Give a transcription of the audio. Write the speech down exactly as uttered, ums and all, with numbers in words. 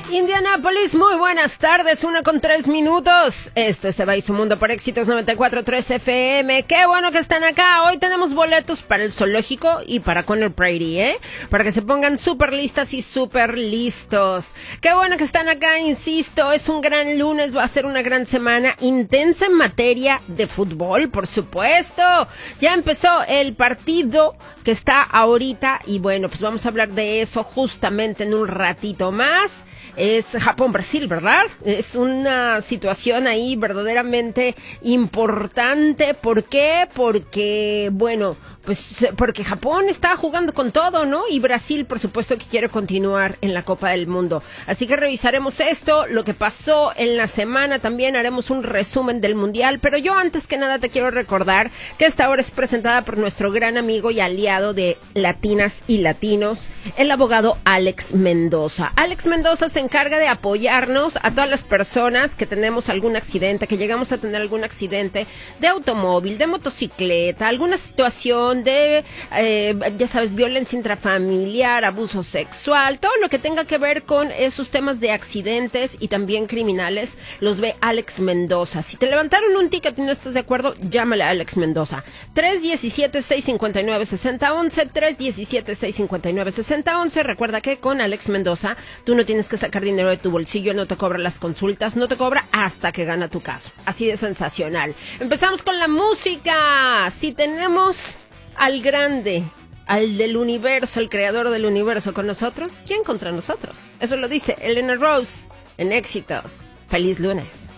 Indianápolis, muy buenas tardes, una con tres minutos. Esto se va y su mundo por Éxitos noventa y cuatro punto tres F M. Qué bueno que están acá. Hoy tenemos boletos para el zoológico y para Conner Prairie, ¿eh? Para que se pongan súper listas y súper listos. Qué bueno que están acá, insisto, es un gran lunes, va a ser una gran semana, intensa en materia de fútbol, por supuesto. Ya empezó el partido que está ahorita y bueno, pues vamos a hablar de eso justamente en un ratito más. Es Japón-Brasil, ¿verdad? Es una situación ahí verdaderamente importante. ¿Por qué? Porque, bueno, pues porque Japón está jugando con todo, ¿no? Y Brasil, por supuesto, que quiere continuar en la Copa del Mundo. Así que revisaremos esto, lo que pasó en la semana. También haremos un resumen del Mundial. Pero yo antes que nada te quiero recordar que esta hora es presentada por nuestro gran amigo y aliado de Latinas y Latinos, el abogado Alex Mendoza. Alex Mendoza se encarga de apoyarnos a todas las personas que tenemos algún accidente, que llegamos a tener algún accidente de automóvil, de motocicleta, alguna situación de, eh, ya sabes, violencia intrafamiliar, abuso sexual, todo lo que tenga que ver con esos temas de accidentes y también criminales, los ve Alex Mendoza. Si te levantaron un ticket y no estás de acuerdo, llámale a Alex Mendoza. tres uno siete, seis cinco nueve, seis cero uno uno, tres uno siete, seis cinco nueve, seis cero uno uno. Recuerda que con Alex Mendoza tú no tienes que sacar dinero de tu bolsillo, no te cobra las consultas, no te cobra hasta que gana tu caso. Así de sensacional. Empezamos con la música. Si tenemos al grande, al del universo, el creador del universo con nosotros, ¿quién contra nosotros? Eso lo dice Elena Rose en Éxitos. Feliz lunes.